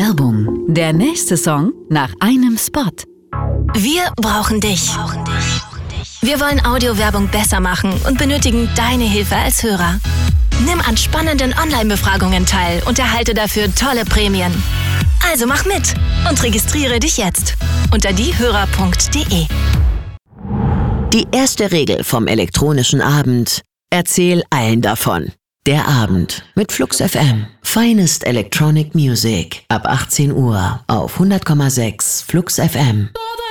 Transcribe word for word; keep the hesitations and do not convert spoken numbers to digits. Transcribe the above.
Werbung. Der nächste Song nach einem Spot. Wir brauchen dich. Wir wollen Audiowerbung besser machen und benötigen deine Hilfe als Hörer. Nimm an spannenden Online-Befragungen teil und erhalte dafür tolle Prämien. Also mach mit und registriere dich jetzt unter diehörer punkt de. Die erste Regel vom elektronischen Abend: Erzähl allen davon. Der Abend mit Flux F M. Finest Electronic Music ab achtzehn Uhr auf hundert Komma sechs Flux F M.